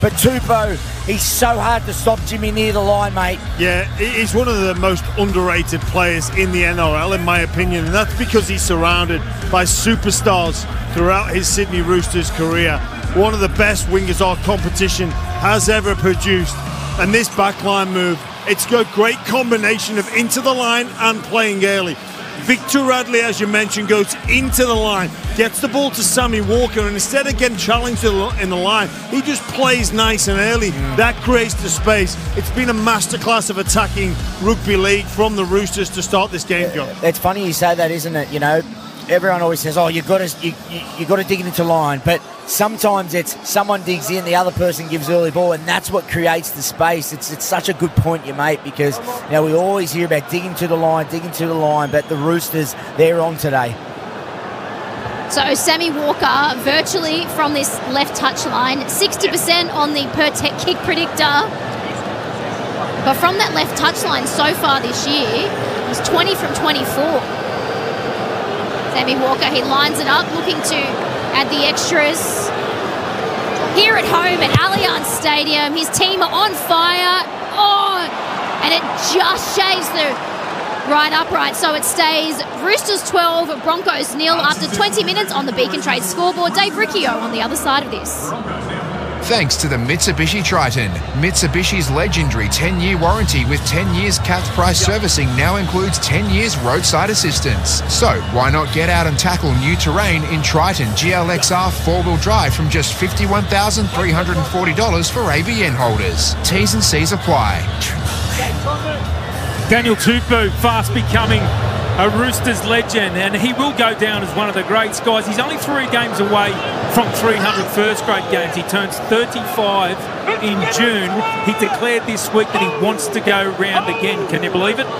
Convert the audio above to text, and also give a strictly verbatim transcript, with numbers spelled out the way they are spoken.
But Tupou, he's so hard to stop Jimmy near the line, mate. Yeah, he's one of the most underrated players in the N R L, in my opinion, and that's because he's surrounded by superstars throughout his Sydney Roosters career. One of the best wingers our competition has ever produced. And this backline move, it's got a great combination of into the line and playing early. Victor Radley, as you mentioned, goes into the line, gets the ball to Sammy Walker, and instead of getting challenged in the line, he just plays nice and early. Mm. That creates the space. It's been a masterclass of attacking rugby league from the Roosters to start this game, John. It's funny you say that, isn't it? You know, everyone always says, "Oh, you got to, you, you, you got to dig it into line," but sometimes it's someone digs in, the other person gives early ball, and that's what creates the space. It's it's such a good point you make, because you know we always hear about digging to the line, digging to the line, but the Roosters, they're on today. So Sammy Walker, virtually from this left touchline, sixty percent on the per tech kick predictor. But from that left touchline so far this year, he's twenty from twenty-four. Sammy Walker, he lines it up, looking to add the extras. Here at home at Allianz Stadium, his team are on fire. Oh, and it just shaves the right upright, so it stays Roosters twelve, Broncos nil after twenty minutes on the Beacon Trade scoreboard. Dave Riccio on the other side of this. Thanks to the Mitsubishi Triton. Mitsubishi's legendary ten-year warranty with ten years capped price servicing now includes ten years roadside assistance. So why not get out and tackle new terrain in Triton G L X R four-wheel drive from just fifty-one thousand three hundred forty dollars for A B N holders. T's and C's apply. Daniel Tupou, fast becoming a Roosters legend, and he will go down as one of the greats, guys. He's only three games away from three hundred first grade games. He turns thirty-five in June. He declared this week that he wants to go round again. Can you believe it?